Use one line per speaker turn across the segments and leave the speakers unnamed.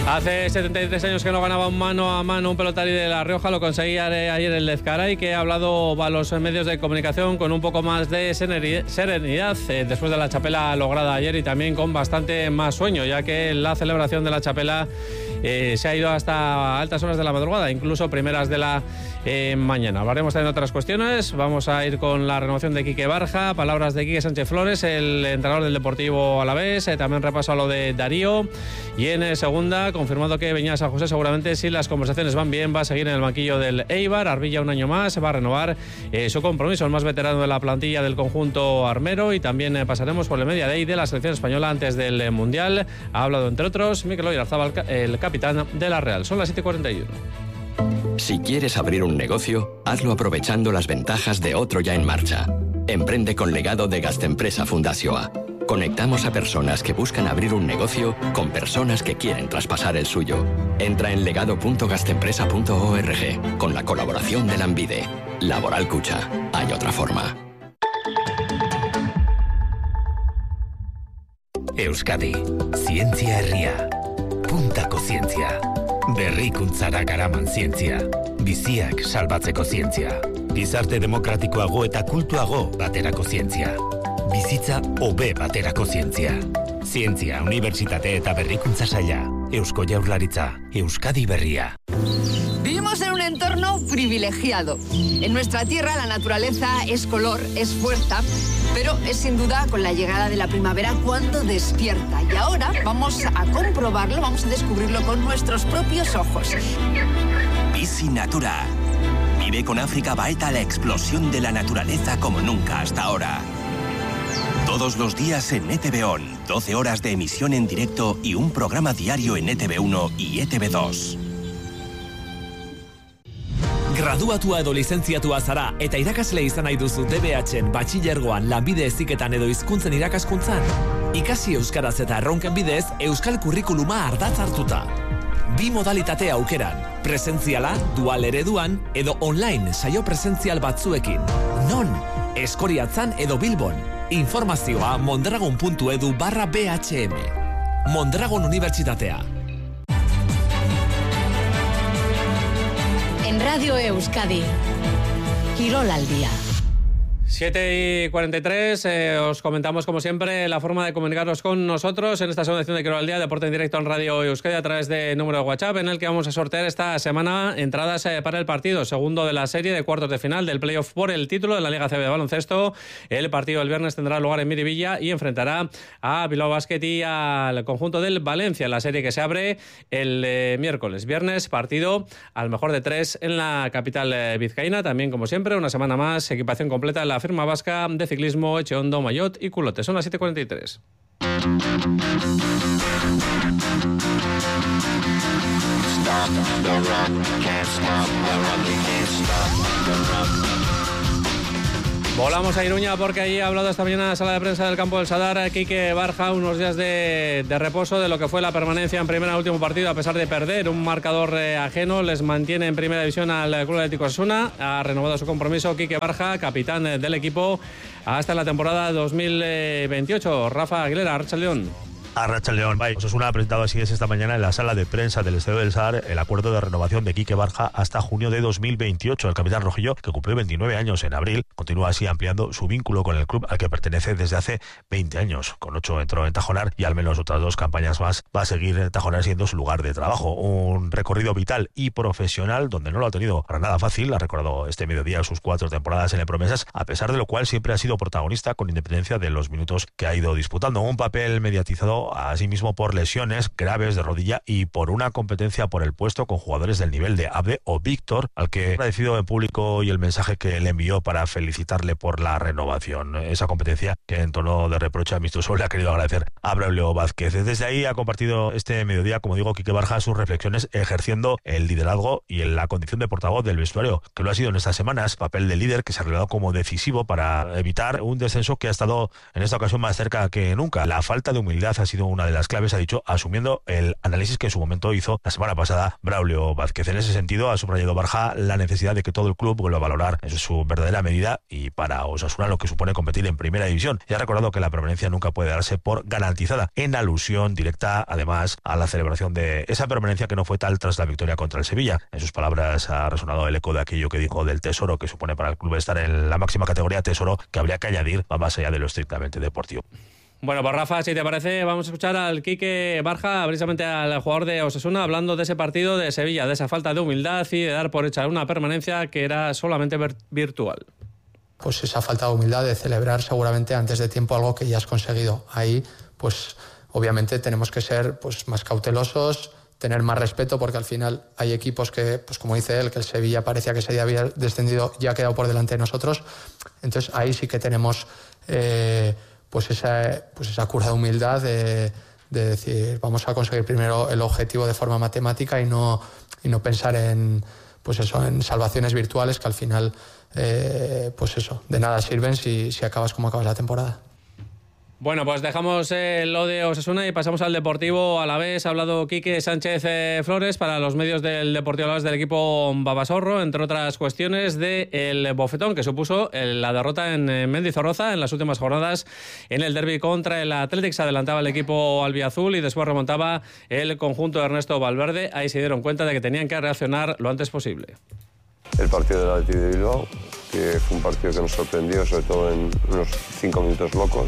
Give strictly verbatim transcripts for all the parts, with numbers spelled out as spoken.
Hace setenta y tres años que no ganaba un mano a mano un pelotari de La Rioja, lo conseguía ayer el Ezcaray, que ha hablado a los medios de comunicación con un poco más de serenidad eh, después de la chapela lograda ayer y también con bastante más sueño, ya que la celebración de la chapela eh, se ha ido hasta altas horas de la madrugada, incluso primeras de la eh, mañana. Hablaremos también de otras cuestiones. Vamos a ir con la renovación de Quique Barja, palabras de Quique Sánchez Flores, el entrenador del Deportivo Alavés, eh, también repaso a lo de Darío, y en eh, segunda, confirmado que Beñat San José seguramente, si las conversaciones van bien, va a seguir en el banquillo del Eibar. Arbilla un año más, va a renovar eh, su compromiso, el más veterano de la plantilla del conjunto armero, y también eh, pasaremos por el media day de la selección española antes del eh, Mundial. Ha hablado, entre otros, Mikel Oyarzabal, el capitán de la Real. Son las siete y cuarenta y uno.
Si quieres abrir un negocio, hazlo aprovechando las ventajas de otro ya en marcha. Emprende con legado de Gastempresa Fundazioa. Conectamos a personas que buscan abrir un negocio con personas que quieren traspasar el suyo. Entra en legado punto gastempresa punto org con la colaboración de Lanbide. Laboral Cucha. Hay otra forma.
Euskadi, zientzia herria. Puntako zientzia. Berrikuntzara garaman zientzia. Biziak salbatzeko zientzia. Gizarte demokratikoago eta kultuago baterako zientzia. Bizitza hobe baterako zientzia. Zientzia, Unibertsitate eta Berrikuntza Saila. Eusko Jaurlaritza, Euskadi Berria.
Vivimos en un entorno privilegiado. En nuestra tierra la naturaleza es color, es fuerza, pero es sin duda con la llegada de la primavera cuando despierta. Y ahora vamos a comprobarlo, vamos a descubrirlo con nuestros propios ojos.
Bizi Natura. Vive con África Baeta la explosión de la naturaleza como nunca hasta ahora. Todos los días en E T V O N, doce horas de emisión en directo y un programa diario en E T V uno y E T V dos.
Graduatua edo lizentziatua zara eta irakasle izan nahi duzu D B H-en batxilergoan, lanbide heziketan edo hizkuntzen irakaskuntzan. Ikasi euskaraz eta erronken bidez euskal kurrikuluma ardatz hartuta. Bi modalitate aukeran, presentziala, dual ereduan edo online saio presentzial batzuekin. Non? Eskoriatzan edo Bilbon. Informazioa mondragon puntu edu barra B H M. Mondragon Unibertsitatea.
En Radio Euskadi, Kirol al día.
siete y cuarenta y tres, eh, os comentamos como siempre la forma de comunicaros con nosotros en esta segunda edición de Kirol al día, deporte en directo en Radio Euskadi a través de número de WhatsApp, en el que vamos a sortear esta semana entradas eh, para el partido segundo de la serie de cuartos de final del playoff por el título de la Liga C B de baloncesto. El partido del viernes tendrá lugar en Miribilla y enfrentará a Bilbao Basket y al conjunto del Valencia, la serie que se abre el eh, miércoles. Viernes, partido al mejor de tres en la capital eh, vizcaína. También, como siempre, una semana más, equipación completa en la firma vasca de ciclismo Echeondo, Maillot y Culote. Son las siete y cuarenta y tres. Volamos a Iruña porque allí ha hablado esta mañana en la sala de prensa del campo del Sadar Quique Barja, unos días de, de reposo de lo que fue la permanencia en primera último partido, a pesar de perder un marcador eh, ajeno, les mantiene en primera división al Club Atlético Osasuna. Ha renovado su compromiso Quique Barja, capitán eh, del equipo hasta la temporada dos mil veintiocho. Rafa Aguilera, Arratsaldeon.
Arratsaldeon, bai. Osasuna ha presentado así es esta mañana en la sala de prensa del Estadio del Sadar el acuerdo de renovación de Quique Barja hasta junio de dos mil veintiocho. El capitán rojillo, que cumplió veintinueve años en abril, continúa así ampliando su vínculo con el club al que pertenece desde hace veinte años. Con ocho entró en Tajonar y al menos otras dos campañas más va a seguir Tajonar siendo su lugar de trabajo. Un recorrido vital y profesional donde no lo ha tenido para nada fácil. Ha recordado este mediodía sus cuatro temporadas en el Promesas, a pesar de lo cual siempre ha sido protagonista con independencia de los minutos que ha ido disputando. Un papel mediatizado asimismo por lesiones graves de rodilla y por una competencia por el puesto con jugadores del nivel de Abde o Víctor, al que agradecido en público y el mensaje que le envió para felicitarle por la renovación. Esa competencia que en tono de reproche amistoso le ha querido agradecer a Braulio Vázquez. Desde ahí ha compartido este mediodía, como digo, Quique Barja sus reflexiones ejerciendo el liderazgo y en la condición de portavoz del vestuario, que lo ha sido en estas semanas, papel de líder que se ha revelado como decisivo para evitar un descenso que ha estado en esta ocasión más cerca que nunca. La falta de humildad ha sido sido una de las claves, ha dicho, asumiendo el análisis que en su momento hizo la semana pasada Braulio Vázquez. En ese sentido, ha subrayado Barja la necesidad de que todo el club vuelva a valorar en su verdadera medida y para Osasuna lo que supone competir en primera división. Y ha recordado que la permanencia nunca puede darse por garantizada, en alusión directa además a la celebración de esa permanencia que no fue tal tras la victoria contra el Sevilla. En sus palabras ha resonado el eco de aquello que dijo del tesoro que supone para el club estar en la máxima categoría, tesoro que habría que añadir va más allá de lo estrictamente deportivo.
Bueno, pues Rafa, si te parece, vamos a escuchar al Quique Barja, precisamente al jugador de Osasuna, hablando de ese partido de Sevilla, de esa falta de humildad y de dar por hecha una permanencia que era solamente virtual.
Pues esa falta de humildad de celebrar seguramente antes de tiempo algo que ya has conseguido. Ahí, pues obviamente tenemos que ser pues más cautelosos, tener más respeto, porque al final hay equipos que, pues como dice él, que el Sevilla parecía que ese día había descendido, ya ha quedado por delante de nosotros. Entonces ahí sí que tenemos eh, pues, esa, pues esa cura de humildad de, de decir, vamos a conseguir primero el objetivo de forma matemática y no, y no pensar en, pues eso, en salvaciones virtuales que al final, eh, pues eso, de nada sirven si, si acabas como acabas la temporada.
Bueno, pues dejamos eh, lo de Osasuna y pasamos al Deportivo Alavés. Ha hablado Quique Sánchez eh, Flores para los medios del Deportivo Alavés del equipo Babasorro, entre otras cuestiones del bofetón que supuso la derrota en eh, Mendizorroza en las últimas jornadas en el derbi contra el Athletic. Se adelantaba el equipo albiazul y después remontaba el conjunto de Ernesto Valverde. Ahí se dieron cuenta de que tenían que reaccionar lo antes posible.
El partido del Athletic de Bilbao, que fue un partido que nos sorprendió, sobre todo en unos cinco minutos locos.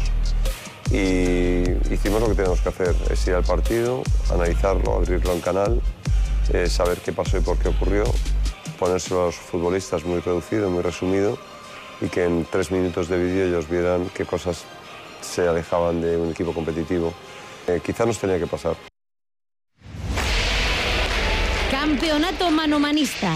Y hicimos lo que teníamos que hacer, es ir al partido, analizarlo, abrirlo en canal, eh, saber qué pasó y por qué ocurrió, ponérselo a los futbolistas muy reducido, muy resumido, y que en tres minutos de vídeo ellos vieran qué cosas se alejaban de un equipo competitivo. Eh, quizá nos tenía que pasar.
Campeonato manomanista.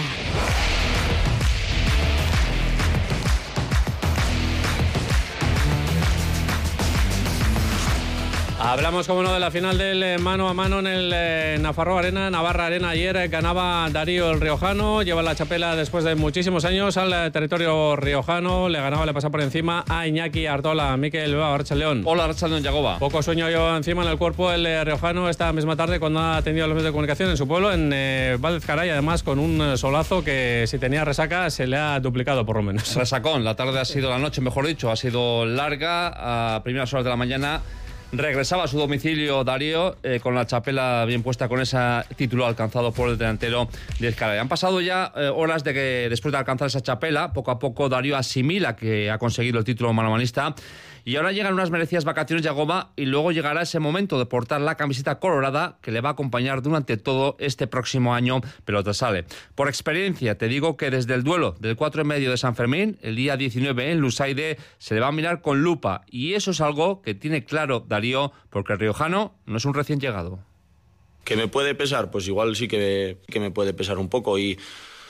Hablamos, como no, de la final del mano a mano en el eh, Nafarroa Arena, Navarra Arena. Ayer eh, ganaba Darío el riojano, lleva la chapela después de muchísimos años al eh, territorio riojano, le ganaba, le pasa por encima a Iñaki Artola. Mikel Bilbao, Arratsaldeon.
Hola, Arratsaldeon, Yagoba.
Poco sueño yo encima en el cuerpo el eh, riojano esta misma tarde cuando ha atendido a los medios de comunicación en su pueblo, en eh, Valdezcaray, además con un solazo que si tenía resaca se le ha duplicado por lo menos.
Resacón, la tarde ha sido, la noche mejor dicho, ha sido larga, a primeras horas de la mañana. Regresaba a su domicilio Darío eh, con la chapela bien puesta, con ese título alcanzado por el delantero de Ezcaray. Han pasado ya eh, horas de que después de alcanzar esa chapela, poco a poco Darío asimila que ha conseguido el título manomanista. Y ahora llegan unas merecidas vacaciones de Yagoba y luego llegará ese momento de portar la camiseta colorada que le va a acompañar durante todo este próximo año Pelota Sale. Por experiencia te digo que desde el duelo del cuatro y medio de San Fermín, el día diecinueve en Lusaide, se le va a mirar con lupa, y eso es algo que tiene claro Darío, porque el riojano no es un recién llegado.
¿Que me puede pesar? Pues igual sí que, que me puede pesar un poco, y,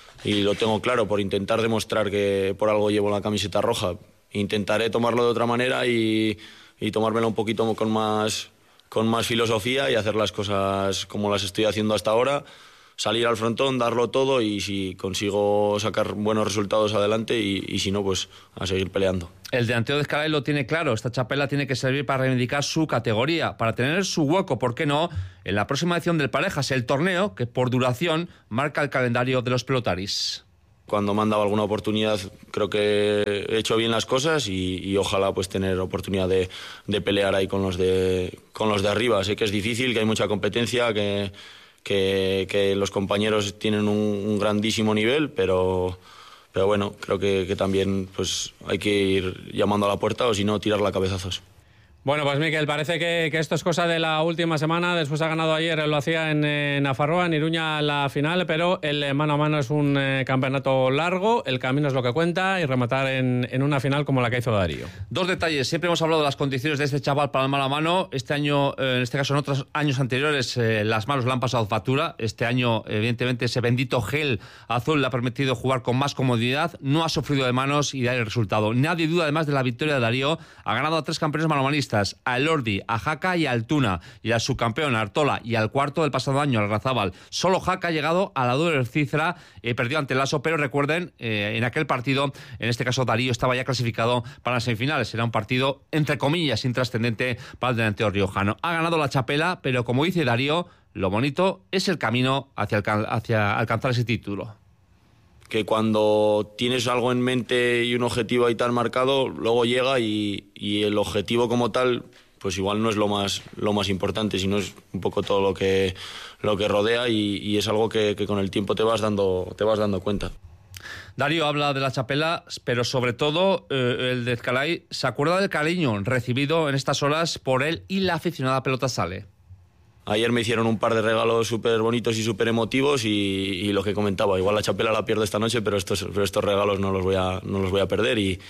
y lo tengo claro, por intentar demostrar que por algo llevo la camiseta roja. Intentaré tomarlo de otra manera y, y tomármelo un poquito con más, con más filosofía y hacer las cosas como las estoy haciendo hasta ahora, salir al frontón, darlo todo, y si consigo sacar buenos resultados adelante, y, y si no, pues a seguir peleando.
El delantero de Ezcaray lo tiene claro, esta chapela tiene que servir para reivindicar su categoría, para tener su hueco, ¿por qué no?, en la próxima edición del Parejas, el torneo que por duración marca el calendario de los pelotaris.
Cuando me han dado alguna oportunidad creo que he hecho bien las cosas, y, y ojalá pues tener oportunidad de, de pelear ahí con los de, con los de arriba. Sé que es difícil, que hay mucha competencia, que, que, que los compañeros tienen un, un grandísimo nivel, pero, pero bueno, creo que, que también pues hay que ir llamando a la puerta, o si no, tirar la cabezazos.
Bueno, pues Mikel, parece que, que esto es cosa de la última semana. Después ha ganado ayer, lo hacía en eh, Nafarroa, en Iruña, la final, pero el eh, mano a mano es un eh, campeonato largo, el camino es lo que cuenta, y rematar en, en una final como la que hizo Darío.
Dos detalles, siempre hemos hablado de las condiciones de este chaval para el mano a mano. Este año, eh, en este caso en otros años anteriores, eh, las manos le han pasado factura. Este año, evidentemente, ese bendito gel azul le ha permitido jugar con más comodidad, no ha sufrido de manos y de ahí el resultado. Nadie duda además de la victoria de Darío, ha ganado a tres campeones manomanistas. plazas, a Elordi, a Jaca y a Altuna, y al subcampeón Artola y al cuarto del pasado año, al Razabal. Solo Jaca ha llegado a la doble cifra, eh, perdió ante el Lasso, pero recuerden, eh, en aquel partido, en este caso Darío estaba ya clasificado para las semifinales. Era un partido, entre comillas, intrascendente para el delantero riojano. Ha ganado la Chapela, pero como dice Darío, lo bonito es el camino hacia, hacia alcanzar ese título.
Que cuando tienes algo en mente y un objetivo ahí tan marcado, luego llega y, y el objetivo como tal, pues igual no es lo más, lo más importante, sino es un poco todo lo que, lo que rodea y, y es algo que, que con el tiempo te vas dando, te vas dando cuenta.
Darío habla de la Chapela, pero sobre todo eh, el de Ezcalay se acuerda del cariño recibido en estas horas por él y la aficionada Pelota Sale.
Ayer me hicieron un par de regalos súper bonitos y súper emotivos y, y lo que comentaba, igual la Chapela la pierdo esta noche, pero estos, pero estos regalos no los voy a, no los voy a perder y,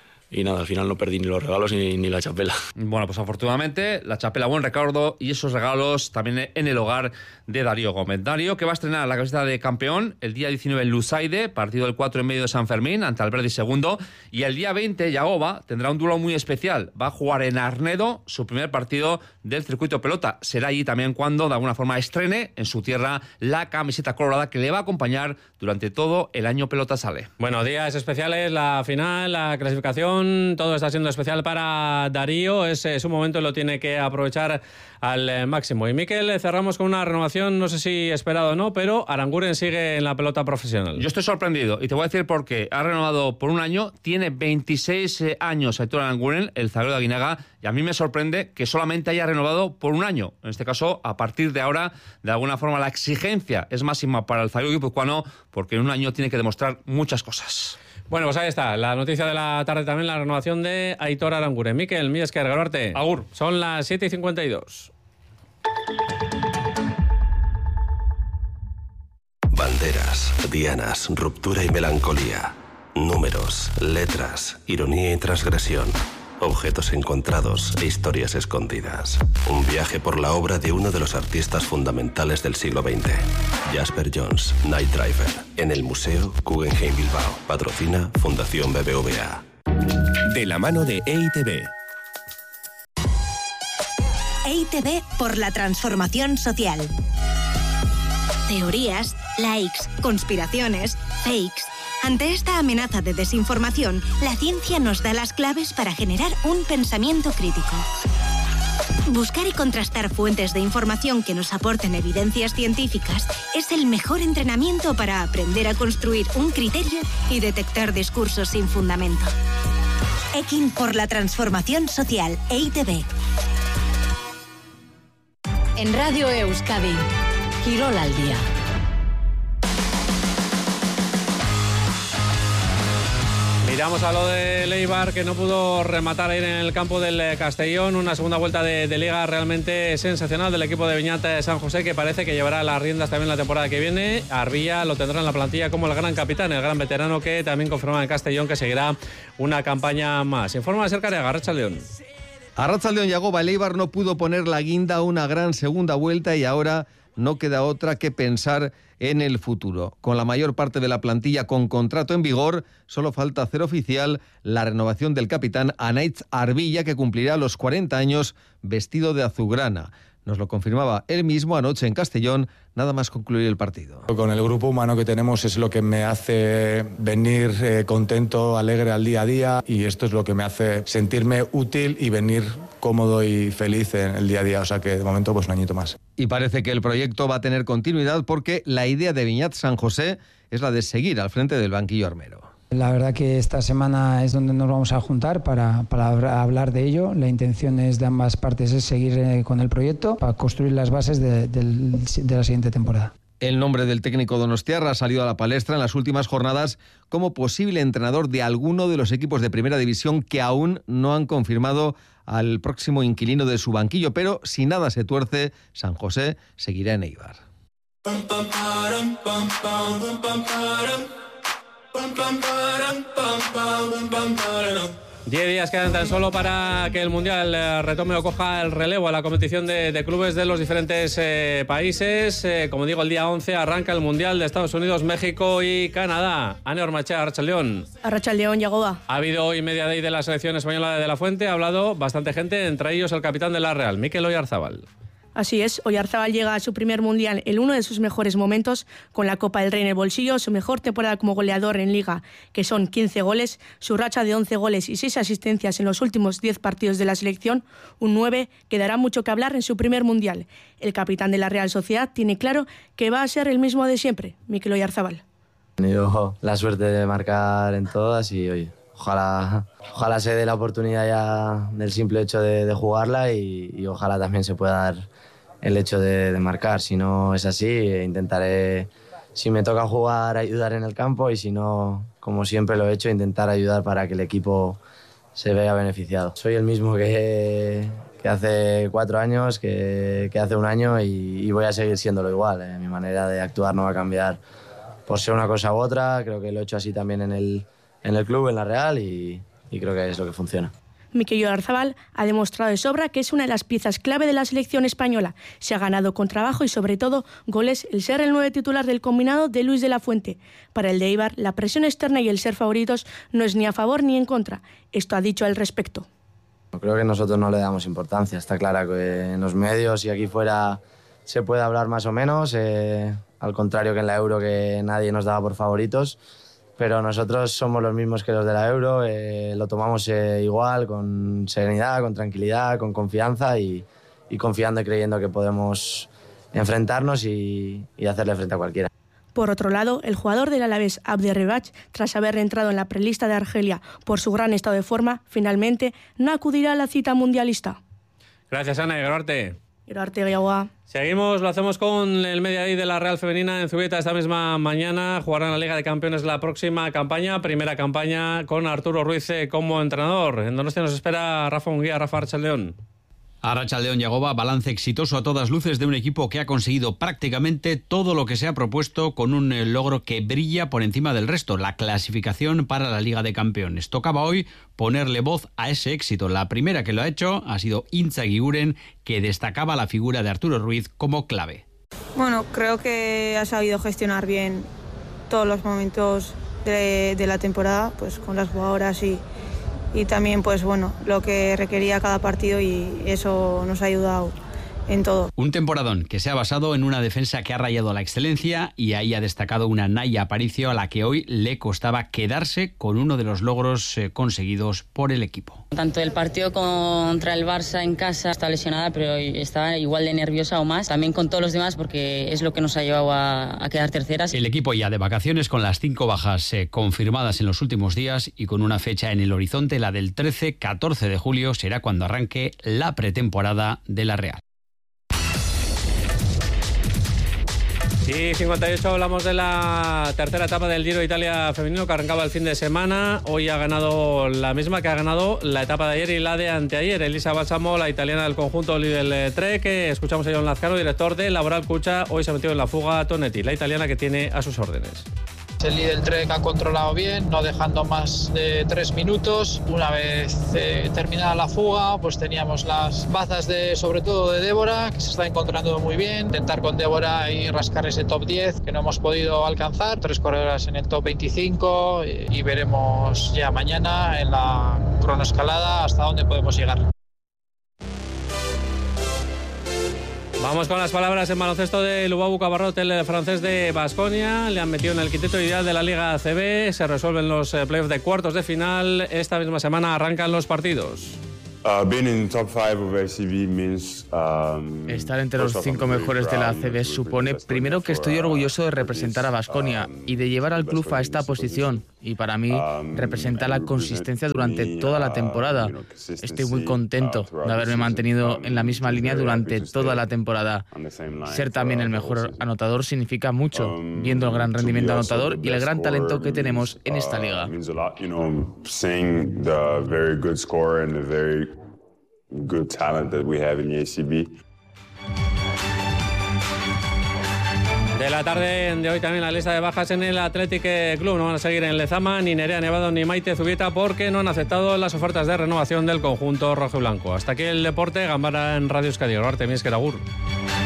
y nada, al final no perdí ni los regalos ni, ni la Chapela.
Bueno, pues afortunadamente la Chapela, buen recuerdo y esos regalos también en el hogar de Darío Gómez. Darío que va a estrenar la camiseta de campeón el día diecinueve en Lusaide, partido del cuatro en medio de San Fermín ante Alberdi segundo, y el día veinte Yagoba tendrá un duelo muy especial, va a jugar en Arnedo su primer partido del circuito pelota. Será allí también cuando de alguna forma estrene en su tierra la camiseta colorada que le va a acompañar durante todo el año Pelota Sale.
Bueno, días especiales, la final, la clasificación, todo está siendo especial para Darío, es, es un momento y lo tiene que aprovechar al eh, máximo. Y Miquel, cerramos con una renovación, no sé si esperado o no, pero Aranguren sigue en la pelota profesional.
Yo estoy sorprendido y te voy a decir por qué. Ha renovado por un año, tiene veintiséis años Aitor Aranguren, el zaguero de Aguinaga, y a mí me sorprende que solamente haya renovado por un año. En este caso, a partir de ahora, de alguna forma la exigencia es máxima para el zaguero guipuzcoano, porque en un año tiene que demostrar muchas cosas.
Bueno, pues ahí está, la noticia de la tarde también, la renovación de Aitor Aranguren. Miquel, Miesker, Garuarte.
Agur.
Son las siete y cincuenta y dos.
Banderas, dianas, ruptura y melancolía. Números, letras, ironía y transgresión. Objetos encontrados e historias escondidas. Un viaje por la obra de uno de los artistas fundamentales del siglo veinte. Jasper Johns, Night Driver. En el Museo Guggenheim Bilbao. Patrocina Fundación B B V A.
De la mano de E I T B.
E I T B por la transformación social. Teorías, likes, conspiraciones, fakes. Ante esta amenaza de desinformación, la ciencia nos da las claves para generar un pensamiento crítico. Buscar y contrastar fuentes de información que nos aporten evidencias científicas es el mejor entrenamiento para aprender a construir un criterio y detectar discursos sin fundamento. Ekin por la transformación social, E I T B.
En Radio Euskadi, Quirol al día.
Miramos a lo de Eibar, que no pudo rematar ahí en el campo del Castellón. Una segunda vuelta de, de Liga realmente sensacional del equipo de Beñat San José, que parece que llevará las riendas también la temporada que viene. Arbilla lo tendrá en la plantilla como el gran capitán, el gran veterano, que también confirma en Castellón que seguirá una campaña más. Informa de cerca de Arratsalde León.
Arratsalde León, Yagoba, el Eibar no pudo poner la guinda a una gran segunda vuelta y ahora no queda otra que pensar en el futuro. Con la mayor parte de la plantilla con contrato en vigor, solo falta hacer oficial la renovación del capitán Anaitz Arbilla, que cumplirá los cuarenta años vestido de azulgrana. Nos lo confirmaba él mismo anoche en Castellón, nada más concluir el partido.
Con el grupo humano que tenemos es lo que me hace venir eh, contento, alegre al día a día, y esto es lo que me hace sentirme útil y venir cómodo y feliz en el día a día. O sea que de momento pues un añito más.
Y parece que el proyecto va a tener continuidad porque la idea de Beñat San José es la de seguir al frente del banquillo armero.
La verdad que esta semana es donde nos vamos a juntar para, para hablar de ello. La intención es de ambas partes es seguir eh, con el proyecto para construir las bases de, de, de la siguiente temporada.
El nombre del técnico donostiarra ha salido a la palestra en las últimas jornadas como posible entrenador de alguno de los equipos de primera división que aún no han confirmado al próximo inquilino de su banquillo, pero si nada se tuerce, San José seguirá en Eibar.
Diez días quedan tan solo para que el Mundial eh, retome o coja el relevo a la competición de, de clubes de los diferentes eh, países. Eh, como digo, el día once arranca el Mundial de Estados Unidos, México y Canadá. Ane Ormachea, Arrachaldeón.
Arrachaldeón, Yagoba.
Ha habido hoy media day de la selección española de, de la Fuente. Ha hablado bastante gente, entre ellos el capitán de la Real, Mikel Oyarzabal.
Así es, Oyarzabal llega a su primer Mundial en uno de sus mejores momentos, con la Copa del Rey en el bolsillo, su mejor temporada como goleador en Liga, que son quince goles, su racha de once goles y seis asistencias en los últimos diez partidos de la selección, un nueve que dará mucho que hablar en su primer Mundial. El capitán de la Real Sociedad tiene claro que va a ser el mismo de siempre, Mikel Oyarzabal.
He tenido la suerte de marcar en todas y, oye, ojalá, ojalá se dé la oportunidad ya del simple hecho de, de jugarla y, y ojalá también se pueda dar el hecho de, de marcar. Si no es así, intentaré, si me toca jugar, ayudar en el campo y si no, como siempre lo he hecho, intentar ayudar para que el equipo se vea beneficiado. Soy el mismo que, que hace cuatro años, que, que hace un año y, y voy a seguir siéndolo igual. Eh. Mi manera de actuar no va a cambiar por ser una cosa u otra. Creo que lo he hecho así también en el, en el club, en la Real y, y creo que es lo que funciona.
Mikel Oyarzabal ha demostrado de sobra que es una de las piezas clave de la selección española. Se ha ganado con trabajo y sobre todo goles el ser el nueve titular del combinado de Luis de la Fuente. Para el de Eibar, la presión externa y el ser favoritos no es ni a favor ni en contra. Esto ha dicho al respecto.
Creo que nosotros no le damos importancia. Está claro que en los medios y aquí fuera se puede hablar más o menos, eh, al contrario que en la Euro, que nadie nos daba por favoritos. Pero nosotros somos los mismos que los de la Euro, eh, lo tomamos eh, igual, con serenidad, con tranquilidad, con confianza y, y confiando y creyendo que podemos enfrentarnos y, y hacerle frente a cualquiera.
Por otro lado, el jugador del Alavés, Abderribach, tras haber entrado en la prelista de Argelia por su gran estado de forma, finalmente no acudirá a la cita mundialista.
Gracias, Ana. Gerarte.
Gerarte, Guiagua.
Seguimos, lo hacemos con el media day de la Real Femenina en Zubieta esta misma mañana. Jugarán la Liga de Campeones la próxima campaña, primera campaña con Arturo Ruiz como entrenador. En Donostia nos espera Rafa Unguía, Rafa Arrachaldeón.
Arrachaldeón, Yagoba, balance exitoso a todas luces de un equipo que ha conseguido prácticamente todo lo que se ha propuesto con un logro que brilla por encima del resto, la clasificación para la Liga de Campeones. Tocaba hoy ponerle voz a ese éxito. La primera que lo ha hecho ha sido Intza Guiguren, que destacaba la figura de Arturo Ruiz como clave.
Bueno, creo que ha sabido gestionar bien todos los momentos de, de la temporada, pues con las jugadoras y y también pues bueno, lo que requería cada partido y eso nos ha ayudado en todo.
Un temporadón que se ha basado en una defensa que ha rayado la excelencia y ahí ha destacado una Naya Aparicio a la que hoy le costaba quedarse con uno de los logros eh, conseguidos por el equipo.
Tanto el partido contra el Barça en casa está lesionada, pero estaba igual de nerviosa o más, también con todos los demás porque es lo que nos ha llevado a, a quedar terceras.
El equipo ya de vacaciones con las cinco bajas eh, confirmadas en los últimos días y con una fecha en el horizonte, la del trece catorce de julio, será cuando arranque la pretemporada de la Real.
Y cincuenta y ocho, hablamos de la tercera etapa del Giro de Italia femenino que arrancaba el fin de semana. Hoy ha ganado la misma que ha ganado la etapa de ayer y la de anteayer. Elisa Balsamo, la italiana del conjunto Lidl Trek, que escuchamos a John Lazcano, director de Laboral Cucha. Hoy se ha metido en la fuga Tonetti, la italiana que tiene a sus órdenes.
El Lidl Trek ha controlado bien, no dejando más de tres minutos. Una vez eh, terminada la fuga, pues teníamos las bazas de, sobre todo de Débora, que se está encontrando muy bien. Intentar con Débora y rascar ese top diez que no hemos podido alcanzar. Tres corredoras en el top veinticinco y, y veremos ya mañana en la cronoescalada hasta dónde podemos llegar.
Vamos con las palabras en baloncesto de Lubabu Cabarrot, el francés de Baskonia. Le han metido en el quinteto ideal de la Liga A C B. Se resuelven los playoffs de cuartos de final. Esta misma semana arrancan los partidos.
Uh, being in top five of A C B means, um,
Estar entre los cinco mejores de la A C B supone primero que estoy orgulloso de representar a Baskonia y de llevar al club a esta posición, y para mí representar la consistencia durante toda la temporada. Estoy muy contento de haberme mantenido en la misma línea durante toda la temporada. Ser también el mejor anotador significa mucho, viendo el gran rendimiento anotador y el gran talento que tenemos en esta liga.
Good talent that we have in the A C B.
De la tarde de hoy también la lista de bajas en el Athletic Club. No van a seguir en Lezama ni Nerea Nevado ni Maite Zubieta porque no han aceptado las ofertas de renovación del conjunto rojiblanco. Hasta aquí el deporte. Gambara en Radio Euskadi. Arte Misker Agur.